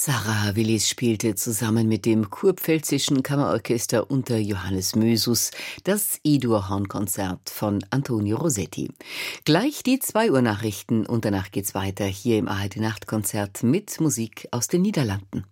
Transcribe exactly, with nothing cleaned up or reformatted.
Sarah Willis spielte zusammen mit dem Kurpfälzischen Kammerorchester unter Johannes Mösus das E-Dur-Hornkonzert von Antonio Rossetti. Gleich die zwei Uhr Nachrichten und danach geht's weiter hier im A R D Nachtkonzert mit Musik aus den Niederlanden.